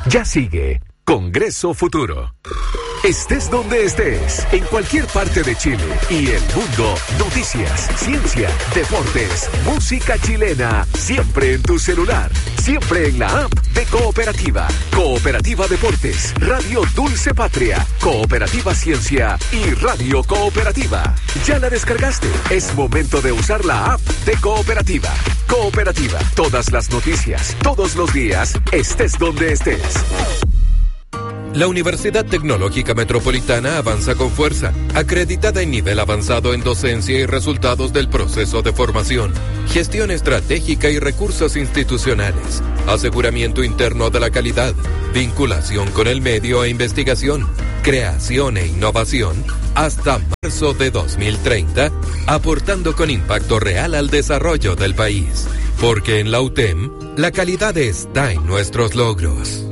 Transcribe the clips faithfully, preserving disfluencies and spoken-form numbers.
Ya sigue Congreso Futuro. Estés donde estés, en cualquier parte de Chile y el mundo, noticias, ciencia, deportes, música chilena, siempre en tu celular, siempre en la app de Cooperativa. Cooperativa Deportes, Radio Dulce Patria, Cooperativa Ciencia y Radio Cooperativa. ¿Ya la descargaste? Es momento de usar la app de Cooperativa. Cooperativa, todas las noticias, todos los días, estés donde estés. La Universidad Tecnológica Metropolitana avanza con fuerza, acreditada en nivel avanzado en docencia y resultados del proceso de formación, gestión estratégica y recursos institucionales, aseguramiento interno de la calidad, vinculación con el medio e investigación, creación e innovación, hasta marzo de dos mil treinta, aportando con impacto real al desarrollo del país. Porque en la U T E M, la calidad está en nuestros logros.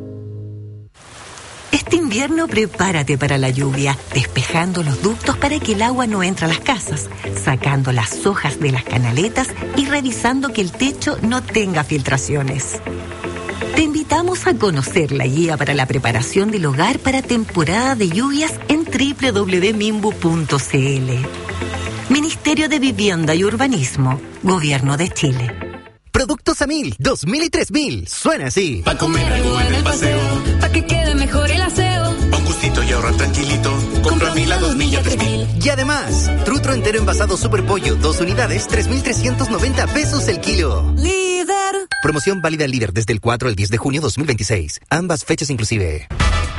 Este invierno prepárate para la lluvia, despejando los ductos para que el agua no entre a las casas, sacando las hojas de las canaletas y revisando que el techo no tenga filtraciones. Te invitamos a conocer la guía para la preparación del hogar para temporada de lluvias en doble u doble u doble u punto mimbu punto c l. Ministerio de Vivienda y Urbanismo, Gobierno de Chile. Productos a mil, dos mil y tres mil. Suena así. Pa' comer algo en el paseo, pa' que quede mejor el aseo. Pa' un gustito y ahorrar tranquilito. Compra mil a dos mil y a tres mil. Y además, trutro entero envasado Super Pollo, dos unidades, tres mil trescientos noventa pesos el kilo. Líder. Promoción válida al Líder desde el cuatro al diez de junio dos mil veintiséis. Ambas fechas inclusive.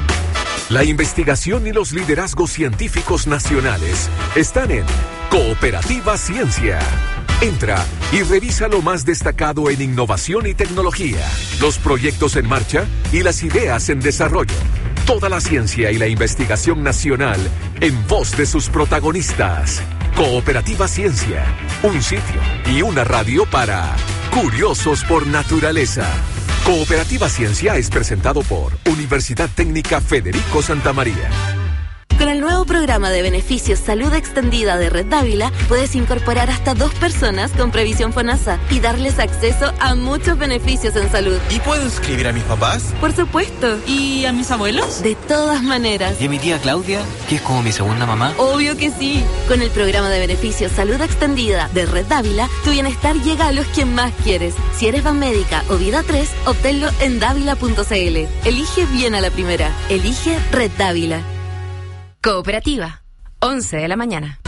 La investigación y los liderazgos científicos nacionales están en Cooperativa Ciencia. Entra y revisa lo más destacado en innovación y tecnología, los proyectos en marcha y las ideas en desarrollo. Toda la ciencia y la investigación nacional en voz de sus protagonistas. Cooperativa Ciencia, un sitio y una radio para curiosos por naturaleza. Cooperativa Ciencia es presentado por Universidad Técnica Federico Santa María. Con el nuevo programa de beneficios Salud Extendida de Red Dávila, puedes incorporar hasta dos personas con previsión FONASA y darles acceso a muchos beneficios en salud. ¿Y puedo inscribir a mis papás? Por supuesto. ¿Y a mis abuelos? De todas maneras. ¿Y a mi tía Claudia, que es como mi segunda mamá? Obvio que sí. Con el programa de beneficios Salud Extendida de Red Dávila, tu bienestar llega a los que más quieres. Si eres Banmédica o Vida tres, obténlo en dávila punto c l. Elige bien a la primera. Elige Red Dávila. Cooperativa, once de la mañana.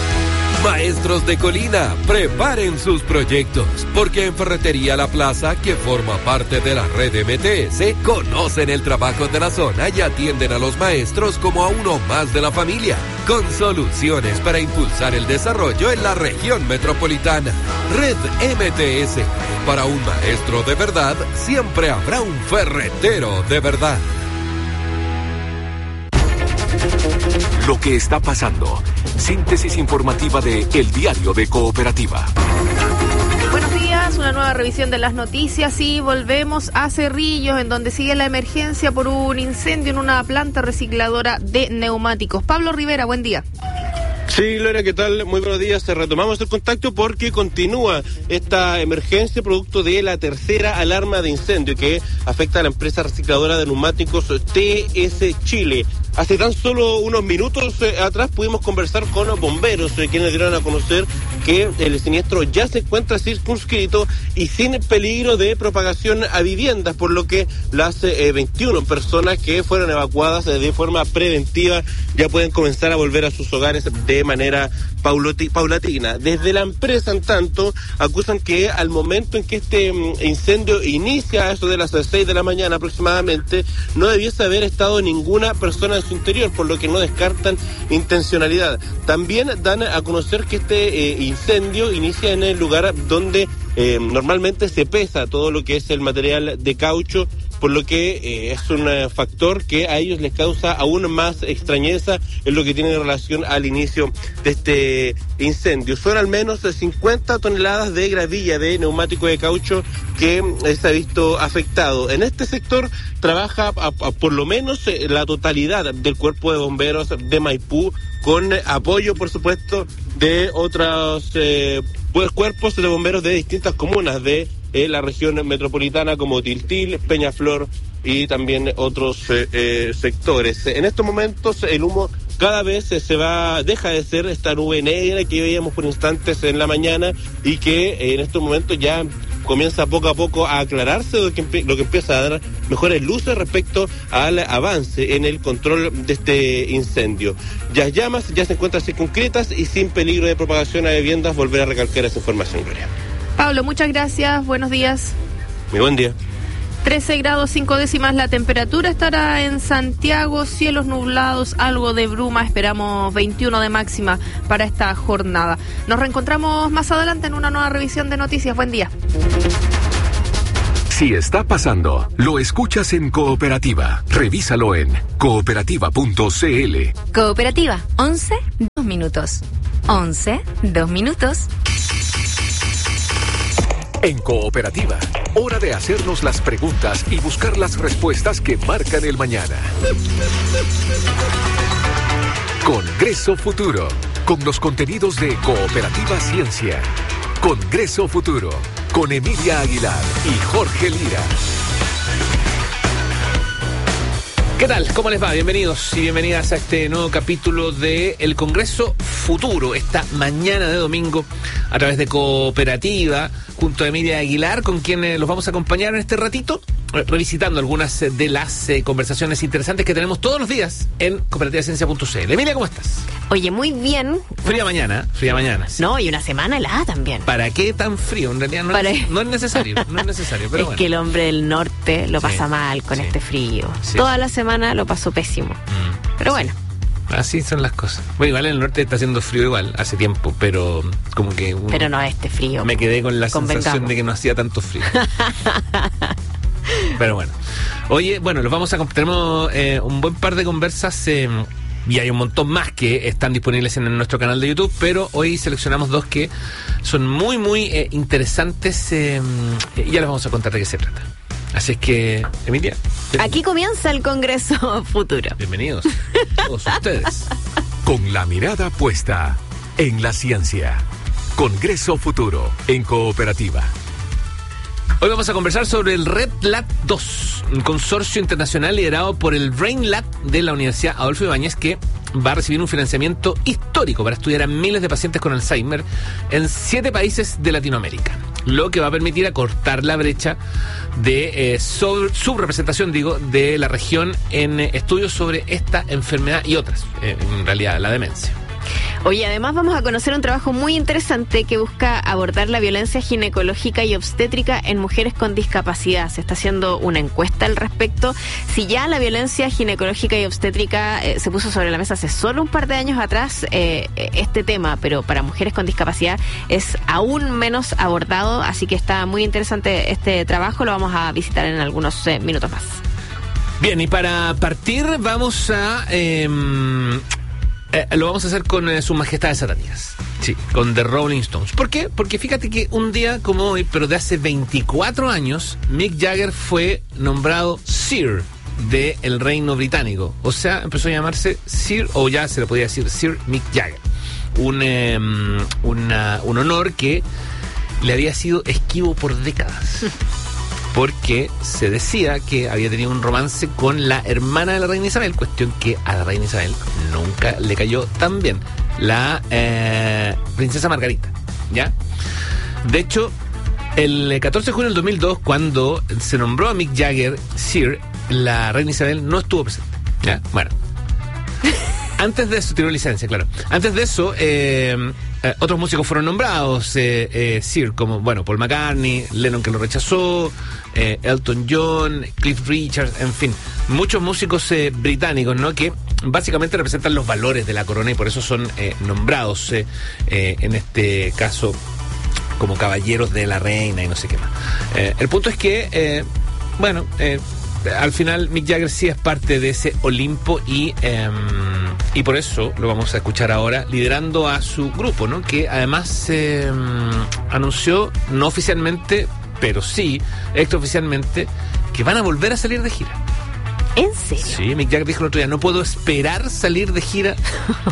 Maestros de Colina, preparen sus proyectos, porque en Ferretería La Plaza, que forma parte de la red M T S, conocen el trabajo de la zona y atienden a los maestros como a uno más de la familia, con soluciones para impulsar el desarrollo en la región metropolitana. Red M T S, para un maestro de verdad, siempre habrá un ferretero de verdad. Lo que está pasando. Síntesis informativa de El Diario de Cooperativa. Buenos días, una nueva revisión de las noticias y volvemos a Cerrillos, en donde sigue la emergencia por un incendio en una planta recicladora de neumáticos. Pablo Rivera, buen día. Sí, Gloria, ¿qué tal? Muy buenos días. Retomamos el contacto porque continúa esta emergencia producto de la tercera alarma de incendio que afecta a la empresa recicladora de neumáticos T S Chile. Hace tan solo unos minutos eh, atrás pudimos conversar con los bomberos, eh, quienes dieron a conocer que el siniestro ya se encuentra circunscrito y sin peligro de propagación a viviendas, por lo que las eh, veintiuna personas que fueron evacuadas eh, de forma preventiva ya pueden comenzar a volver a sus hogares de manera paulati- paulatina. Desde la empresa, en tanto, acusan que al momento en que este um, incendio inicia, a eso de las seis de la mañana aproximadamente, no debiese haber estado ninguna persona en su interior, por lo que no descartan intencionalidad. También dan a conocer que este eh, incendio inicia en el lugar donde eh, normalmente se pesa todo lo que es el material de caucho, por lo que eh, es un eh, factor que a ellos les causa aún más extrañeza en lo que tiene relación al inicio de este incendio. Son al menos cincuenta toneladas de gravilla de neumático de caucho que eh, se ha visto afectado. En este sector trabaja a, a, por lo menos eh, la totalidad del cuerpo de bomberos de Maipú, con eh, apoyo, por supuesto, de otros eh, pues, cuerpos de bomberos de distintas comunas de en la región metropolitana como Tiltil, Peñaflor y también otros eh, eh, sectores. En estos momentos el humo cada vez eh, se va, deja de ser esta nube negra que veíamos por instantes en la mañana y que eh, en estos momentos ya comienza poco a poco a aclararse, lo que, lo que empieza a dar mejores luces respecto al avance en el control de este incendio. Las llamas ya se encuentran circunscritas y sin peligro de propagación a viviendas. Volver a recalcar esa información, Gloria. Pablo, muchas gracias, buenos días. Muy buen día. trece grados cinco décimas la temperatura estará en Santiago, cielos nublados, algo de bruma, esperamos veintiuno de máxima para esta jornada. Nos reencontramos más adelante en una nueva revisión de noticias. Buen día. Si está pasando, lo escuchas en Cooperativa. Revísalo en cooperativa punto c l. Cooperativa, once, dos minutos. once, dos minutos. En Cooperativa, hora de hacernos las preguntas y buscar las respuestas que marcan el mañana. Congreso Futuro, con los contenidos de Cooperativa Ciencia. Congreso Futuro, con Emilia Aguilar y Jorge Lira. ¿Qué tal? ¿Cómo les va? Bienvenidos y bienvenidas a este nuevo capítulo de El Congreso Futuro, esta mañana de domingo a través de Cooperativa, junto a Emilia Aguilar, con quien eh, los vamos a acompañar en este ratito, eh, revisitando algunas eh, de las eh, conversaciones interesantes que tenemos todos los días en cooperativa ciencia punto c l. Emilia, ¿cómo estás? Oye, muy bien. Fría mañana, fría mañana. Sí. No, y una semana helada también. ¿Para qué tan frío? En realidad no, Para... es, no es necesario, no es necesario, pero es bueno. que el hombre del norte lo Sí, pasa mal con sí, este frío. sí. Toda la semana lo pasó pésimo. Mm, pero sí. bueno. Así son las cosas. Bueno, igual en el norte está haciendo frío igual, hace tiempo, pero como que... Uno, pero no este frío. Me quedé con la Convengamos. sensación de que no hacía tanto frío. Pero bueno. Oye, bueno, los vamos a... Tenemos eh, un buen par de conversas... Eh, y hay un montón más que están disponibles en nuestro canal de YouTube, pero hoy seleccionamos dos que son muy, muy eh, interesantes eh, y ya les vamos a contar de qué se trata. Así es que, Emilia. Aquí comienza el Congreso Futuro. Bienvenidos todos ustedes. Con la mirada puesta en la ciencia. Congreso Futuro en Cooperativa. Hoy vamos a conversar sobre el Red Lat dos, un consorcio internacional liderado por el Brain Lab de la Universidad Adolfo Ibáñez, que va a recibir un financiamiento histórico para estudiar a miles de pacientes con Alzheimer en siete países de Latinoamérica, lo que va a permitir acortar la brecha de eh, sobre, subrepresentación, digo, de la región en eh, estudios sobre esta enfermedad y otras, eh, en realidad la demencia. Oye, además vamos a conocer un trabajo muy interesante que busca abordar la violencia ginecológica y obstétrica en mujeres con discapacidad. Se está haciendo una encuesta al respecto. Si ya la violencia ginecológica y obstétrica eh, se puso sobre la mesa hace solo un par de años atrás, eh, este tema, pero para mujeres con discapacidad es aún menos abordado, así que está muy interesante este trabajo. Lo vamos a visitar en algunos eh, minutos más. Bien, y para partir vamos a... Eh, Eh, lo vamos a hacer con eh, sus majestades satánicas. Sí, con The Rolling Stones. ¿Por qué? Porque fíjate que un día como hoy, pero de hace veinticuatro años, Mick Jagger fue nombrado Sir del Reino Británico. O sea, empezó a llamarse Sir, o ya se le podía decir Sir Mick Jagger. Un, eh, una, un honor que le había sido esquivo por décadas. Porque se decía que había tenido un romance con la hermana de la reina Isabel, cuestión que a la reina Isabel nunca le cayó tan bien, la eh, princesa Margarita, ¿ya? De hecho, el catorce de junio del dos mil dos, cuando se nombró a Mick Jagger Sir, la reina Isabel no estuvo presente, ¿ya? Bueno. Antes de eso, tiró licencia, claro. Antes de eso, eh, eh, otros músicos fueron nombrados, eh, eh, Sir, como, bueno, Paul McCartney, Lennon, que lo rechazó, eh, Elton John, Cliff Richard, en fin, muchos músicos eh, británicos, ¿no?, que básicamente representan los valores de la corona y por eso son eh, nombrados, eh, eh, en este caso, como caballeros de la reina y no sé qué más. Eh, el punto es que, eh, bueno, eh, al final Mick Jagger sí es parte de ese Olimpo y eh, y por eso lo vamos a escuchar ahora liderando a su grupo, ¿no? Que además eh, anunció, no oficialmente, pero sí extraoficialmente, que van a volver a salir de gira. ¿En serio? Sí, Mick Jagger dijo el otro día, no puedo esperar salir de gira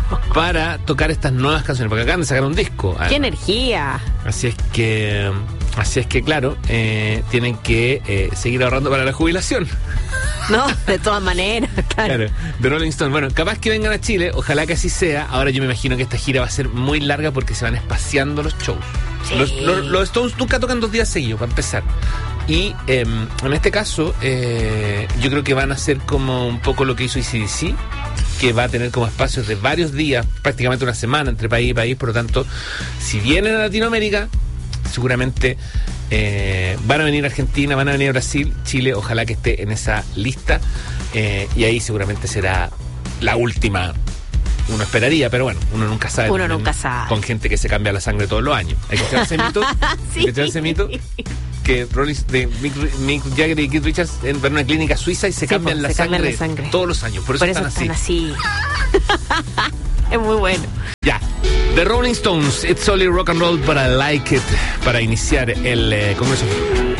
para tocar estas nuevas canciones, porque acaban de sacar un disco. ¡Qué energía! Así es que Así es que, claro, eh, tienen que eh, seguir ahorrando para la jubilación. No, de todas maneras, claro. Claro, de Rolling Stone. Bueno, capaz que vengan a Chile, ojalá que así sea. Ahora yo me imagino que esta gira va a ser muy larga porque se van espaciando los shows. Sí. Los, los, los Stones nunca tocan dos días seguidos, para empezar. Y eh, en este caso, eh, yo creo que van a ser como un poco lo que hizo A C D C, que va a tener como espacios de varios días, prácticamente una semana entre país y país. Por lo tanto, si vienen a Latinoamérica, seguramente eh, van a venir a Argentina, van a venir a Brasil, Chile, ojalá que esté en esa lista, eh, y ahí seguramente será la última. Uno esperaría, pero bueno, uno nunca sabe. Uno nunca sabe. Con gente que se cambia la sangre todos los años. Hay que echar ese mito. Sí. Hay que echar ese mito que Rollins, de Mick, Mick Jagger y Keith Richards en una clínica suiza y se, Sí, cambian, po, la se sangre cambian la sangre todos los años. Por eso, Por eso están, están así. así. Es muy bueno. Ya. The Rolling Stones, It's Only Rock and Roll, but I Like It, para iniciar el eh, Congreso.